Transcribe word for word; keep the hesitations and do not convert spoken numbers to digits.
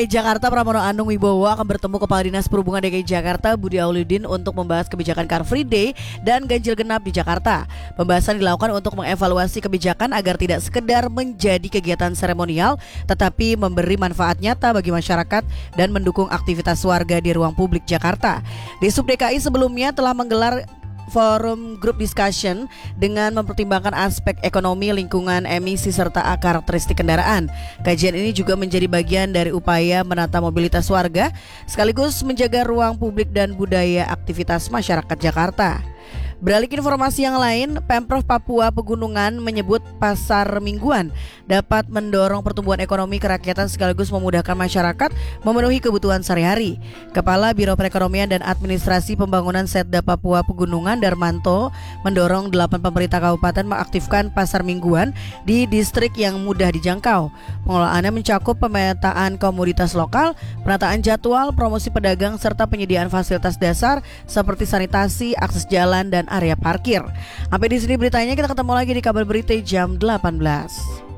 Jakarta Pramono Anung Wibowo akan bertemu Kepala Dinas Perhubungan D K I Jakarta Budi Auliudin untuk membahas kebijakan Car Free Day dan ganjil genap di Jakarta. Pembahasan dilakukan untuk mengevaluasi kebijakan agar tidak sekedar menjadi kegiatan seremonial, tetapi memberi manfaat nyata bagi masyarakat dan mendukung aktivitas warga di ruang publik Jakarta. Disub D K I sebelumnya telah menggelar forum group discussion dengan mempertimbangkan aspek ekonomi, lingkungan, emisi, serta karakteristik kendaraan. Kajian ini juga menjadi bagian dari upaya menata mobilitas warga, sekaligus menjaga ruang publik dan budaya aktivitas masyarakat Jakarta. Beralih ke informasi yang lain, Pemprov Papua Pegunungan menyebut pasar mingguan dapat mendorong pertumbuhan ekonomi kerakyatan sekaligus memudahkan masyarakat memenuhi kebutuhan sehari-hari. Kepala Biro Perekonomian dan Administrasi Pembangunan Setda Papua Pegunungan Darmanto mendorong delapan pemerintah kabupaten mengaktifkan pasar mingguan di distrik yang mudah dijangkau. Pengelolaannya mencakup pemetaan komoditas lokal, penataan jadwal, promosi pedagang, serta penyediaan fasilitas dasar seperti sanitasi, akses jalan, dan area parkir. Sampai di sini beritanya, kita ketemu lagi di kabar berita jam delapan belas.